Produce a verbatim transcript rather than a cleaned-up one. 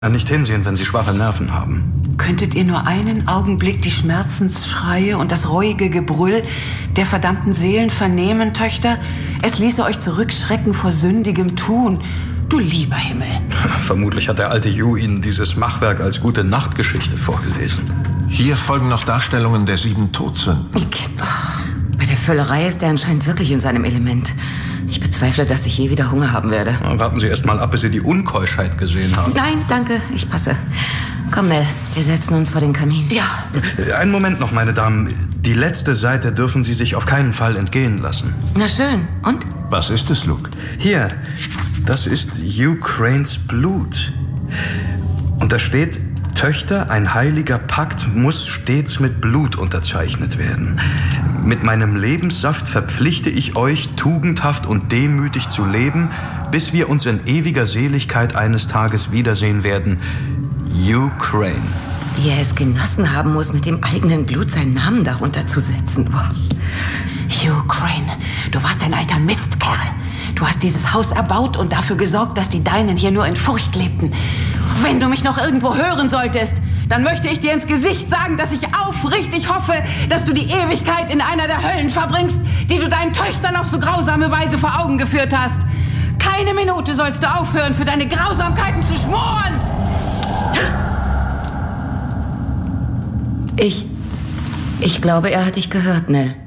nicht hinsehen, wenn Sie schwache Nerven haben. Könntet ihr nur einen Augenblick die Schmerzensschreie und das reuige Gebrüll der verdammten Seelen vernehmen, Töchter? Es ließe euch zurückschrecken vor sündigem Tun. Du lieber Himmel. Vermutlich hat der alte Yu Ihnen dieses Machwerk als gute Nachtgeschichte vorgelesen. Hier folgen noch Darstellungen der sieben Todsünden. Igitt. Bei der Völlerei ist er anscheinend wirklich in seinem Element. Ich bezweifle, dass ich je wieder Hunger haben werde. Na, warten Sie erst mal ab, bis Sie die Unkeuschheit gesehen haben. Nein, danke, ich passe. Komm, Nell, wir setzen uns vor den Kamin. Ja. Einen Moment noch, meine Damen. Die letzte Seite dürfen Sie sich auf keinen Fall entgehen lassen. Na schön, und? Was ist es, Luke? Hier, das ist Hugh Cranes Blut. Und da steht: Töchter, ein heiliger Pakt muss stets mit Blut unterzeichnet werden. Mit meinem Lebenssaft verpflichte ich euch, tugendhaft und demütig zu leben, bis wir uns in ewiger Seligkeit eines Tages wiedersehen werden. Hugh Crane. Wie er es genossen haben muss, mit dem eigenen Blut seinen Namen darunter zu setzen. Boah. Hugh Crane, du warst ein alter Mistkerl. Du hast dieses Haus erbaut und dafür gesorgt, dass die Deinen hier nur in Furcht lebten. Wenn du mich noch irgendwo hören solltest, dann möchte ich dir ins Gesicht sagen, dass ich aufrichtig hoffe, dass du die Ewigkeit in einer der Höllen verbringst, die du deinen Töchtern auf so grausame Weise vor Augen geführt hast. Keine Minute sollst du aufhören, für deine Grausamkeiten zu schmoren. Ich... Ich glaube, er hat dich gehört, Nell.